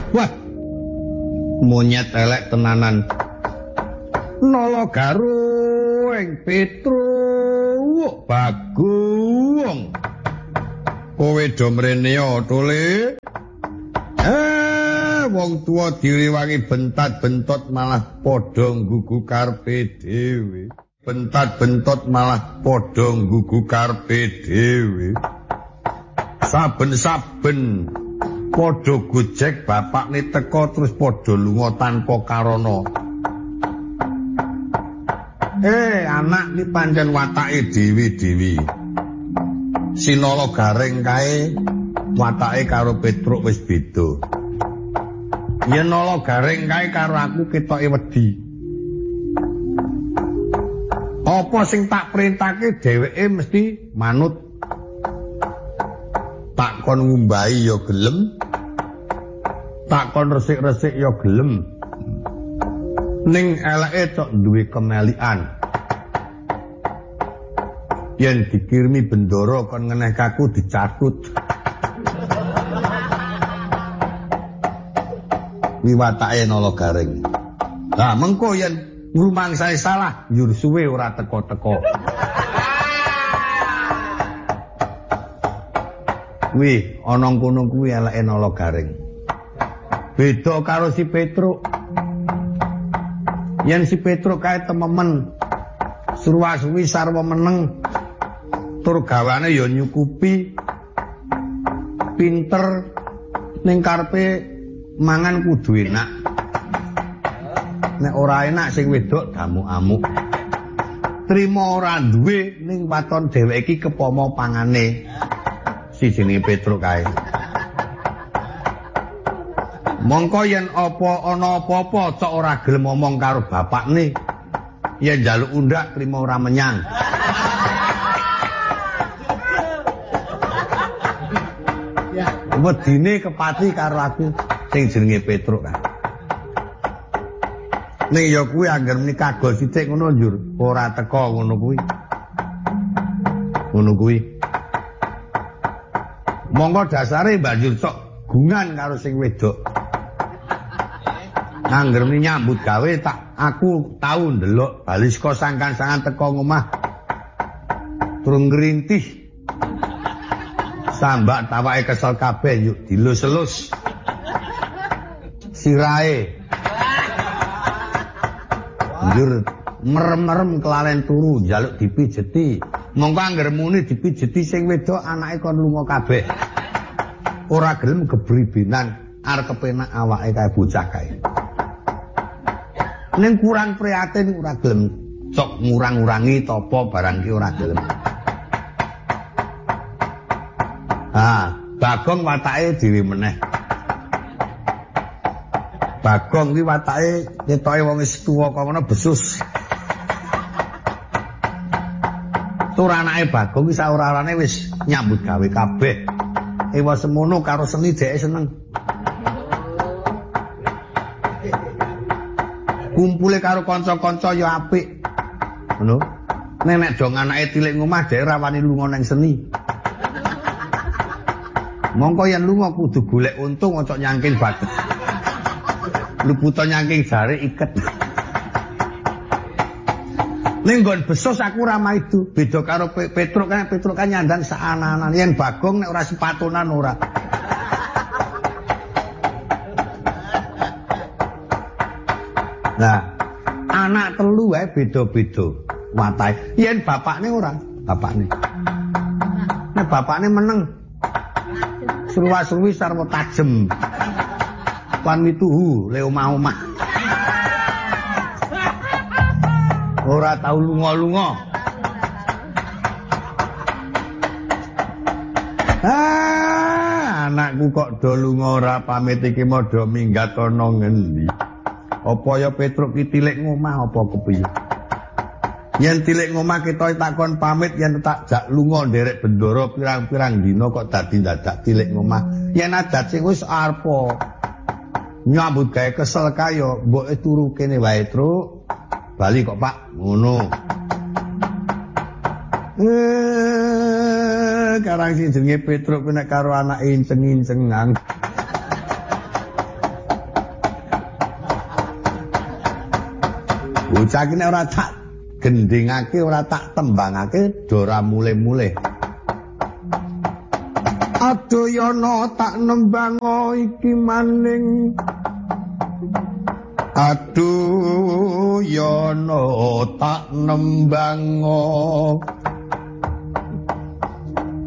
Wah, monyet elek tenanan. Nala garuing Petruk Bagong. Kowe do mrene to le. Wong tua direwangi bentat-bentot malah padha nggugu karepe dhewe. Bentat-bentot malah padha nggugu karepe dhewe. Saben-saben padha gojek bapakne teka terus padha lunga tanpa karana. Anak iki pancen watake dewi-dewi. Sinala Gareng kae watake karo Petruk wis beda. Yen Nala Gareng kae karo aku ketoke wedi. Apa sing tak perintahke dheweke mesti manut. Tak kon ngumbahi ya gelem. Tak kon resik-resik ya gelem. Ning eleke cok duwe kemelikan. Yen dikirimi bendoro kon ngeneh kaku dicatut. Wiwatake Nala Gareng. Lah mengko yen ngrumangsane salah njur suwe ora teko-teko. Kuwi ana kono kuwi eleke Nala Gareng. Beda karo si Petruk. Yen si Petruk kae tememen surwa-suwi sarwa meneng tur gawane ya nyukupi pinter ning karepe mangan kudu enak. Nek ora enak sing wedok damuk-amuk. Trima ora duwe ning waton dheweke iki kepama pangane. Si jenenge Petruk kae. Mongko yen ana apa-apa cok ora gelem ngomong karo bapakne. Yen njaluk undak trima ora menyang. Wedine kepati karo aku sing jenenge Petruk kan. Ning ya kuwi angger menika kagol sithik ngono njur ora teko ngono kuwi. Ngono kuwi. Monggo dasare banjur sok gungan karo sing wedok. Angger nyambut gawe aku tau ndelok bali saka sangkan-sangan teko ngomah. Turun ngrintih. Sambak tawake kesel kabeh yuk dilus-elus. Sirahe. Njur merem-merem kelalen turu njaluk dipijeti. Mongko angger muni dipijeti sing wedok anake kon lunga kabeh. Ora gelem gebribenan arep kepenak awake kae bocah kae. Ning kurang prihatin ora gelem sok ngurang-urangi topo barang ki ora gelem. Bagong watake dhewe meneh. Bagong ki watake ketoke wong wis tuwa kok ngono besus. Tur anake Bagong ki saora-orane wis nyambut gawe kabeh. Ewa semono karo seni dheke seneng. Kumpule karo kanca-kanca ya apik. Ngono. Nek dong anake tilik ngomah dhek ora wani lunga nang seni. Mongko yen lunga kudu golek untung ojo nyangking baget. Lu buta nyangking jare iket. Ning nggon besos aku ora maidu, beda karo Petruk kan nyandan saananan. Yen Bagong nek ora sepatunan ora. Nah, anak telu wae beda-beda watahe. Yen bapakne ora, bapakne. Nek bapakne meneng. Surwa-surwi sarwa tajem. Lan mituhu le omah-omah. Ora tau lunga-lunga. Anakku kok do lunga ora pamit iki modho minggat ana ngendi. Apa ya Petruk ki tilik ngomah apa kepiye? Yen tilik ngomah kita takon pamit yen tak jak lunga nderek bendoro pirang-pirang dina kok dadi dadak tilik ngomah. Yen adat sing wis arpa nyambut gawe kesel kaya mboke turu kene wae, Truk. Bali kok, Pak. Ngono. Karang sing jenenge Petruk nek karo anake inceng-incengan. bocah iki nek ora tak gendhingake ora tak tembangake ora mule-mule. Adoyono tak nembango iki maning. Adoyono tak nembango